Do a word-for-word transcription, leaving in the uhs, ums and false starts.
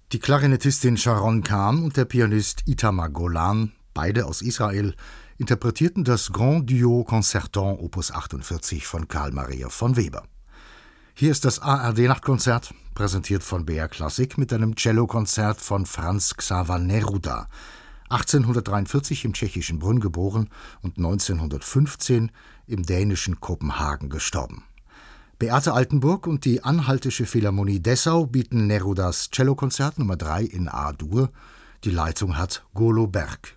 Die Klarinettistin Sharon Kahn und der Pianist Itamar Golan, beide aus Israel, interpretierten das Grand Duo Concertant Opus achtundvierzig von Carl Maria von Weber. Hier ist das A R D-Nachtkonzert, präsentiert von B R Klassik mit einem Cellokonzert von Franz Xaver Neruda, achtzehnhundertdreiundvierzig im tschechischen Brünn geboren und neunzehnhundertfünfzehn im dänischen Kopenhagen gestorben. Beate Altenburg und die Anhaltische Philharmonie Dessau bieten Nerudas Cellokonzert Nummer drei in A-Dur. Die Leitung hat Golo Berg.